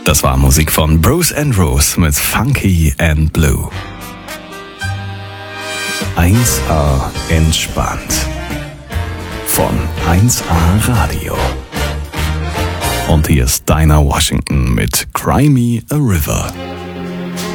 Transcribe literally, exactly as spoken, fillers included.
Das war Musik von Bruce and Rose mit Funky and Blue. eins A entspannt. Von eins A Radio. Und hier ist Dinah Washington mit Cry Me a River.